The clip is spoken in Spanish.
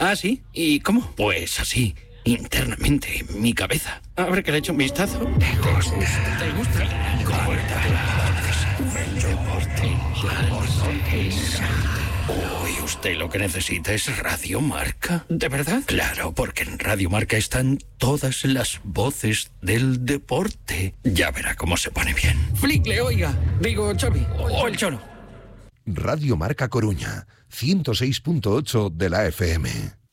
¿Ah, sí? ¿Y cómo? Pues así, internamente, en mi cabeza. A ver que le echo un vistazo. ¿Te gusta? ¿Te gusta? Uy, usted lo que necesita es Radio Marca. ¿De verdad? Claro, porque en Radio Marca están todas las voces del deporte. Ya verá cómo se pone bien. Flickle, oiga. Digo, Xavi. O el Cholo. Radio Marca Coruña, 106.8 de la FM.